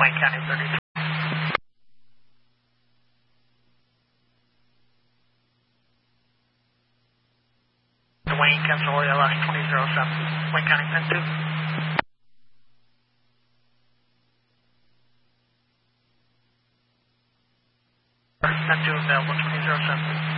Wayne County 33. Wayne, cancel LS 2007. Wayne County 10-2. Available 2007.